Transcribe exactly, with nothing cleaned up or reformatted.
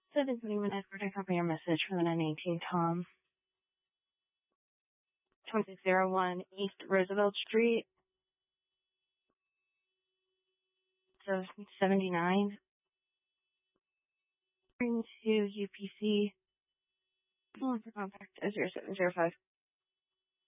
seven twenty-one Edward, I copy your message for the nine eighteen Tom. twenty-six oh one East Roosevelt Street. So seventy-nine. Bring to U P C. Oh, for contact zero seven zero five.